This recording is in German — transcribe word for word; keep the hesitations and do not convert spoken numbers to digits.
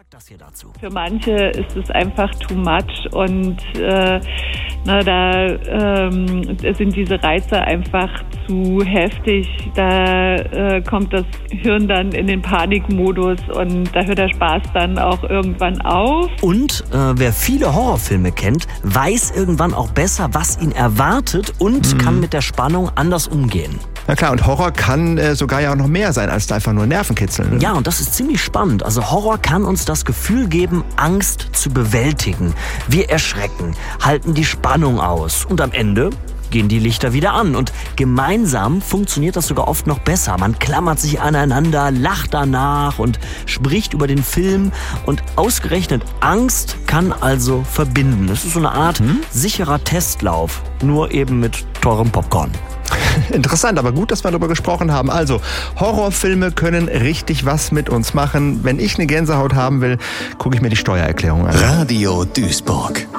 sagt das hier dazu. Für manche ist es einfach too much und äh, na, da ähm, sind diese Reize einfach zu heftig. Da äh, kommt das Hirn dann in den Panikmodus und da hört der Spaß dann auch irgendwann auf. Und äh, wer viele Horrorfilme kennt, weiß irgendwann auch besser, was ihn erwartet und mhm. kann mit der Spannung anders umgehen. Na klar, und Horror kann äh, sogar ja auch noch mehr sein als einfach nur Nervenkitzeln. Ne? Ja, und das ist ziemlich spannend. Also Horror kann uns das Gefühl geben, Angst zu bewältigen. Wir erschrecken, halten die Spannung aus und am Ende gehen die Lichter wieder an. Und gemeinsam funktioniert das sogar oft noch besser. Man klammert sich aneinander, lacht danach und spricht über den Film. Und ausgerechnet Angst kann also verbinden. Es ist so eine Art hm? sicherer Testlauf, nur eben mit teurem Popcorn. Interessant, aber gut, dass wir darüber gesprochen haben. Also, Horrorfilme können richtig was mit uns machen. Wenn ich eine Gänsehaut haben will, gucke ich mir die Steuererklärung an. Radio Duisburg.